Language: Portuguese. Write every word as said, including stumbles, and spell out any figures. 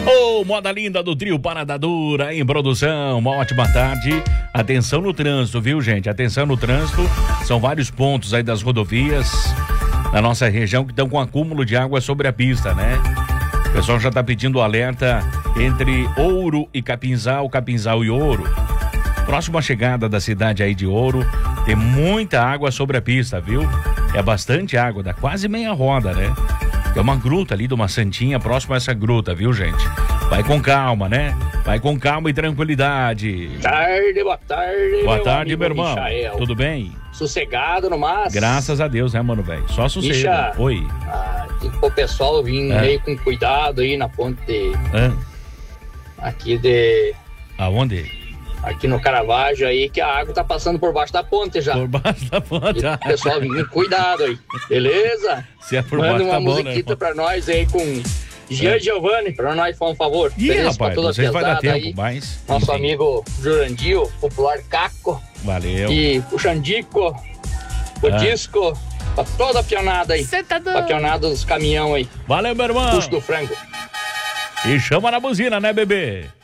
Ô, oh, moda linda do trio Parada Dura em produção. Uma ótima tarde. Atenção no trânsito, viu, gente? Atenção no trânsito. São vários pontos aí das rodovias na nossa região que estão com acúmulo de água sobre a pista, né? O pessoal já tá pedindo alerta entre Ouro e Capinzal, Capinzal e Ouro. Próximo à chegada da cidade aí de Ouro, tem muita água sobre a pista, viu? É bastante água, dá quase meia roda, né? Tem uma gruta ali de uma santinha próximo a essa gruta, viu, gente? Vai com calma, né? Vai com calma e tranquilidade. Tarde, boa tarde. Boa meu tarde, amigo meu irmão. Michael. Tudo bem? Sossegado no máximo. Graças a Deus, né, mano, velho? Só sossego. Micha, Oi. Ah, tem que pôr o pessoal vir É. meio com cuidado aí na ponte de... Hã? Aqui de... Aonde? Aqui no Caravaggio aí, que a água tá passando por baixo da ponte já. Por baixo da ponte. E o pessoal vir com cuidado aí, beleza? Se é por Manda baixo, uma tá bom, né? musiquita pra nós aí com Jean É. Giovanni, pra nós, por um favor. Ih, Beleza? Pra rapaz, toda não sei se vai dar pesada tempo, aí. mas... Nosso enfim. amigo Jurandir, popular Caco. Valeu. E o Xandico, o Ah. Disco, pra toda a pionada aí. Cê tá doido. Pra pionada dos caminhão aí. Valeu, meu irmão. Puxo do frango. E chama na buzina, né, bebê?